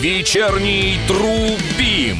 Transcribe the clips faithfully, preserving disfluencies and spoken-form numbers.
Вечерний Трубим.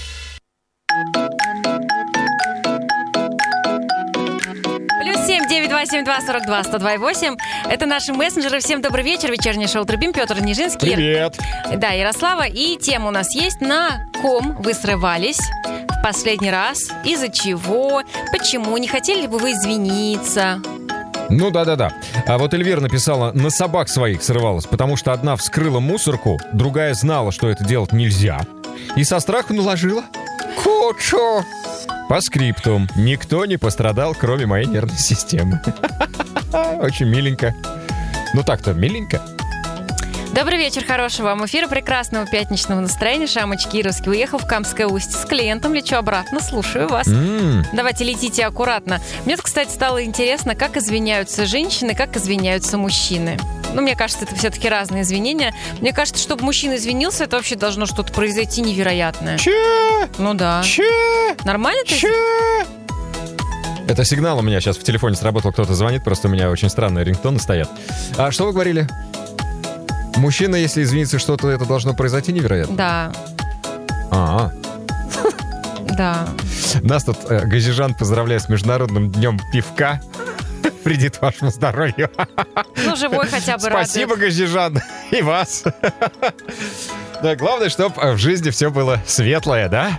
Плюс семь девять два семь два сорок два сто два и восемь. Это наши мессенджеры. Всем добрый вечер. Вечернее шоу Трубим. Петр Нижинский. Привет. Да, Ярослава. И тема у нас есть: на ком вы срывались в последний раз, из-за чего, почему, не хотели ли бы вы извиниться? Ну да-да-да. А вот Эльвира написала: на собак своих срывалась, потому что одна вскрыла мусорку, другая знала, что это делать нельзя, и со страху наложила кучу. По скриптум. Никто не пострадал, кроме моей нервной системы. Очень миленько. Ну так-то миленько. Добрый вечер, хорошего вам эфира, прекрасного пятничного настроения. Шамыч Кировский уехал в Камское Устье с клиентом, лечу обратно, слушаю вас. Mm. Давайте летите аккуратно. Мне, кстати, стало интересно, как извиняются женщины, как извиняются мужчины. Ну, мне кажется, это все-таки разные извинения. Мне кажется, чтобы мужчина извинился, это вообще должно что-то произойти невероятное. Че? Ну да. Че? Нормально ты? Че? Это сигнал у меня сейчас в телефоне сработал, кто-то звонит, просто у меня очень странные рингтоны стоят. А что вы говорили? Мужчина, если извинится что-то, это должно произойти невероятно? Да. А-а. Да. Нас тут э, Газижан поздравляет с Международным днем пивка. Вредит вашему здоровью. Ну, живой хотя бы радует. Спасибо, Газижан. И вас. Да, главное, чтобы в жизни все было светлое, да?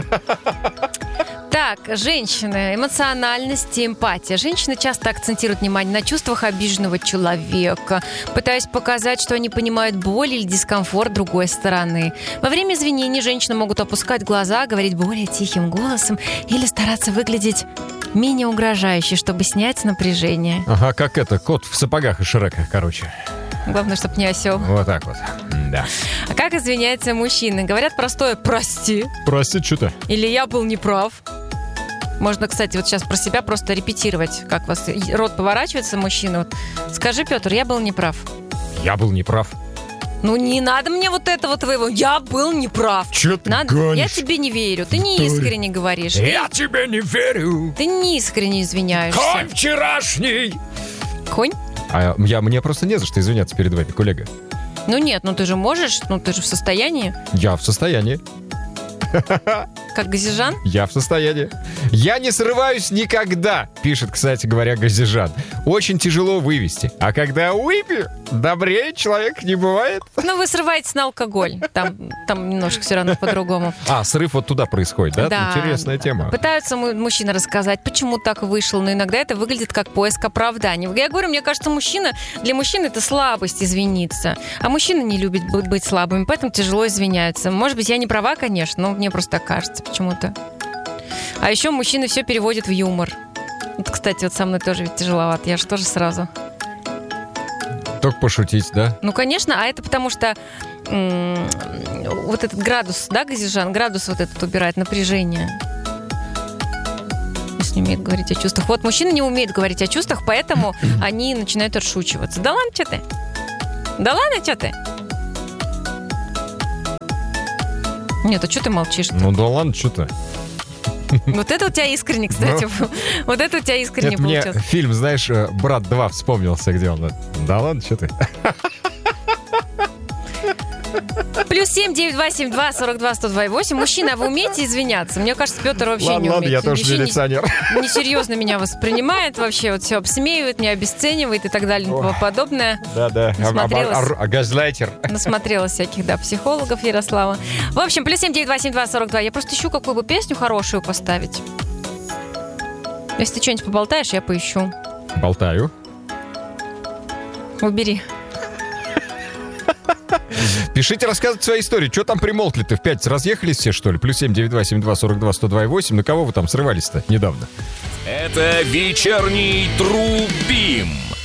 Так, женщины, эмоциональность и эмпатия. Женщины часто акцентируют внимание на чувствах обиженного человека, пытаясь показать, что они понимают боль или дискомфорт другой стороны. Во время извинений женщины могут опускать глаза, говорить более тихим голосом или стараться выглядеть менее угрожающе, чтобы снять напряжение. Ага, как это, кот в сапогах и Шрека, короче. Главное, чтобы не осел. Вот так вот, да. А как извиняются мужчины? Говорят простое «прости». Прости, что-то. Или «я был неправ». Можно, кстати, вот сейчас про себя просто репетировать, как вас рот поворачивается мужчина. Вот. Скажи, Петр, я был неправ. Я был неправ. Ну, не надо мне вот этого твоего. Я был неправ. Чё ты надо... гонишь? Я тебе не верю. Ты не искренне говоришь. Я ты... тебе не верю. Ты не искренне извиняешься. Конь вчерашний. Конь? А я, мне просто не за что извиняться перед вами, коллега. Ну нет, ну ты же можешь, ну ты же в состоянии. Я в состоянии. Как Газижан? Я в состоянии. Я не срываюсь никогда, пишет, кстати говоря, Газижан. Очень тяжело вывести. А когда выпью, добрее человек не бывает. Ну, вы срываетесь на алкоголь. Там, там немножко все равно по-другому. А, срыв вот туда происходит, да? Да. Интересная тема. Пытаются мужчины рассказать, почему так вышло, но иногда это выглядит как поиск оправданий. Я говорю, мне кажется, мужчина, для мужчины это слабость извиниться. А мужчина не любит быть слабыми, поэтому тяжело извиняются. Может быть, я не права, конечно, но мне просто так кажется почему-то. А еще мужчины все переводят в юмор. Вот, кстати, вот со мной тоже ведь тяжеловато. Я же тоже сразу... Только пошутить, да? Ну, конечно, а это потому что м- вот этот градус, да, Газижан, градус вот этот убирает напряжение. Не умеет говорить о чувствах. Вот мужчины не умеют говорить о чувствах, поэтому они начинают отшучиваться. Да ладно, что ты? Да ладно, что ты? Нет, а что ты молчишь-то? Ну да ладно, что ты? Вот это у тебя искренне, кстати. Ну, вот это у тебя искренне это получилось. Мне фильм, знаешь, «Брат два» вспомнился, где он. Да ладно, что ты? Плюс семь девять два семь два сорок два сто два и восемь. Мужчина, а вы умеете извиняться? Мне кажется, Петр вообще ладно, не умеет. Ладно, я тоже вообще милиционер. Не, несерьезно меня воспринимает вообще. Вот все обсмеивает, меня обесценивает и так далее и тому подобное. Да-да. Насмотрелась, а, а, а, газлайтер. Насмотрелась всяких, да, психологов Ярослава. В общем, плюс семь девять два семь два сорок два. Я просто ищу, какую бы песню хорошую поставить. Если ты что-нибудь поболтаешь, я поищу. Болтаю. Убери. Пишите, рассказывайте свои истории. Что там примолкли-то? В пять разъехались все, что ли? Плюс семь девять два семь два сорок два сто два и восемь. На кого вы там срывались-то недавно? Это вечерний Трубим.